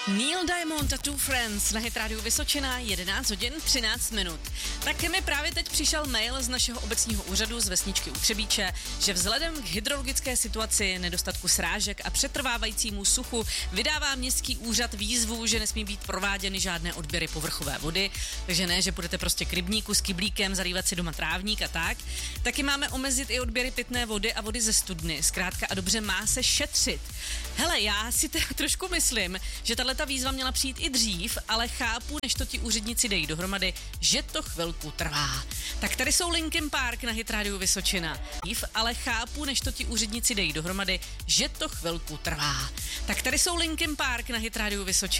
Neil Diamond a Two Friends na Hit Radio Vysočina, 11 hodin 13 minut. Tak mi právě teď přišel mail z našeho obecního úřadu z vesničky u Třebíče, že vzhledem k hydrologické situaci, nedostatku srážek a přetrvávajícímu suchu vydává městský úřad výzvu, že nesmí být prováděny žádné odběry povrchové vody, takže ne, že půjdete prostě k rybníku s kyblíkem, zarývat si doma trávník a tak. Taky máme omezit i odběry pitné vody a vody ze studny. Zkrátka a dobře, má se šetřit. Hele, já si teda trošku myslím, že ta výzva měla přijít i dřív, ale chápu, než to ti úředníci dejí dohromady, že to chvilku trvá. Tak tady jsou Linkin Park na Hit Radio Vysočina. Ale chápu, než to ti úředníci dejí dohromady, že to chvilku trvá. Tak tady jsou Linkin Park na Hit Radio Vysočina.